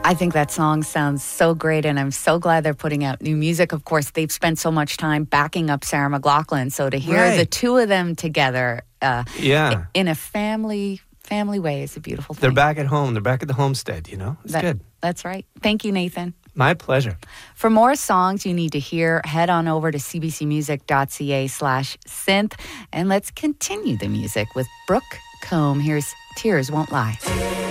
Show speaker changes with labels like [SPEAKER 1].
[SPEAKER 1] I think that song sounds so great, and I'm so glad they're putting out new music. Of course, they've spent so much time backing up Sarah McLachlan, so to hear the two of them together in a family way is a beautiful thing.
[SPEAKER 2] They're back at home. They're back at the homestead, It's good.
[SPEAKER 1] That's right. Thank you, Nathan.
[SPEAKER 2] My pleasure.
[SPEAKER 1] For more songs you need to hear, head on over to cbcmusic.ca/synth, and let's continue the music with Brooke Combe. Here's Tears Won't Lie.